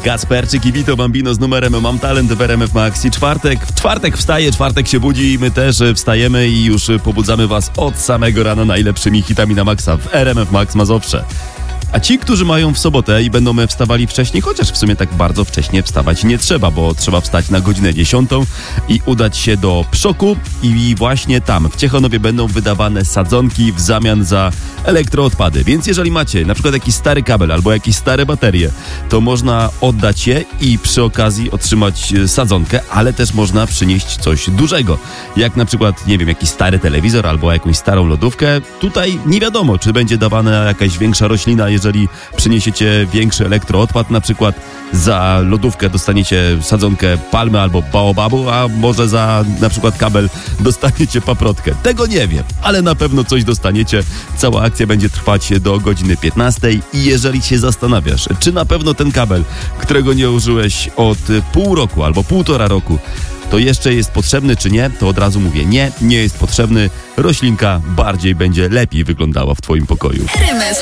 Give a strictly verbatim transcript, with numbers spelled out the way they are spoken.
Kasperczyk i Vito Bambino z numerem Mam Talent w R M F Max. I czwartek, w czwartek wstaje, czwartek się budzi i my też wstajemy i już pobudzamy was od samego rana najlepszymi hitami na Maxa w R M F Max Mazowsze. A ci, którzy mają w sobotę i będą wstawali wcześniej, chociaż w sumie tak bardzo wcześnie wstawać nie trzeba, bo trzeba wstać na godzinę dziesiątą i udać się do Przoku i właśnie tam, w Ciechanowie, będą wydawane sadzonki w zamian za elektroodpady. Więc jeżeli macie na przykład jakiś stary kabel albo jakieś stare baterie, to można oddać je i przy okazji otrzymać sadzonkę, ale też można przynieść coś dużego, jak na przykład, nie wiem, jakiś stary telewizor albo jakąś starą lodówkę. Tutaj nie wiadomo, czy będzie dawana jakaś większa roślina, jeżeli przyniesiecie większy elektroodpad, na przykład za lodówkę dostaniecie sadzonkę palmy albo baobabu, a może za na przykład kabel dostaniecie paprotkę. Tego nie wiem, ale na pewno coś dostaniecie. Cała akcja będzie trwać do godziny piętnastej i jeżeli się zastanawiasz, czy na pewno ten kabel, którego nie użyłeś od pół roku albo półtora roku, to jeszcze jest potrzebny czy nie, to od razu mówię nie, nie jest potrzebny. Roślinka bardziej będzie lepiej wyglądała w twoim pokoju. R M F